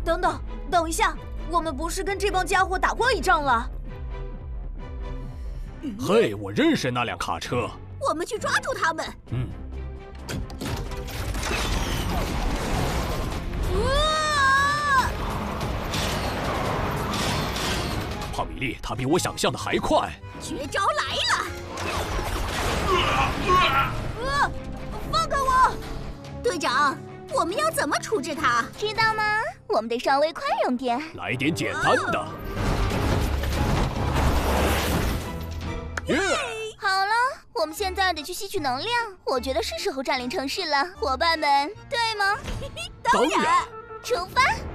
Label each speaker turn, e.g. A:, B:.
A: 等一下，我们不是跟这帮家伙打过一仗了？
B: 嘿，我认识那辆卡车。
C: 我们去抓住他们。
B: 帕米莉，他比我想象的还快。
C: 绝招来了！
A: 放开我！
C: 队长，我们要怎么处置他？
D: 知道吗？我们得稍微宽容点。
B: 来点简单的。耶！
D: 好了，我们现在得去吸取能量。我觉得是时候占领城市了，伙伴们，对吗？
B: 当然。
D: 出发！